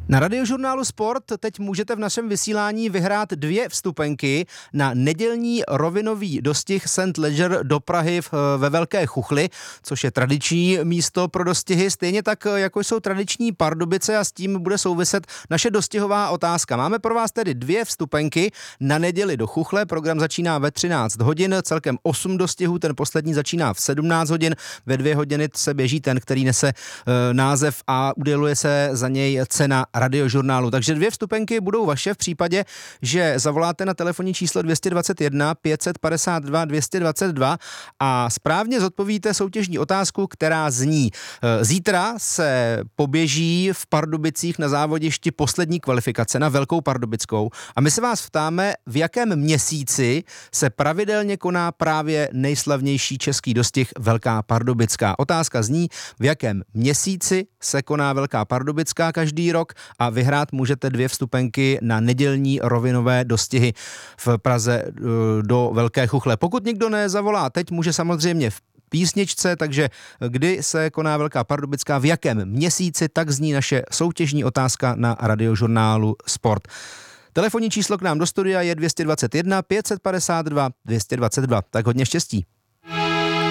Na Radiožurnálu Sport teď můžete v našem vysílání vyhrát 2 vstupenky na nedělní rovinový dostih St. Leger do Prahy ve Velké Chuchli, což je tradiční místo pro dostihy, stejně tak, jako jsou tradiční Pardubice, a s tím bude souviset naše dostihová otázka. Máme pro vás tedy 2 vstupenky na neděli do Chuchle, program začíná ve 13 hodin, celkem 8 dostihů, ten poslední začíná v 17 hodin, ve 2 hodiny se běží ten, který nese název a uděluje se za něj cena Radiožurnálu. Takže 2 vstupenky budou vaše v případě, že zavoláte na telefonní číslo 221 552 222 a správně zodpovíte soutěžní otázku, která zní: zítra se poběží v Pardubicích na závodišti poslední kvalifikace na Velkou Pardubickou a my se vás ptáme, v jakém měsíci se pravidelně koná právě nejslavnější český dostih Velká Pardubická. Otázka zní, v jakém měsíci se koná Velká Pardubická každý rok, a vyhrát můžete 2 vstupenky na nedělní rovinové dostihy v Praze do Velké Chuchle. Pokud někdo nezavolá teď, může samozřejmě v písničce, takže kdy se koná Velká Pardubická, v jakém měsíci, tak zní naše soutěžní otázka na Radiožurnálu Sport. Telefonní číslo k nám do studia je 221 552 222. Tak hodně štěstí.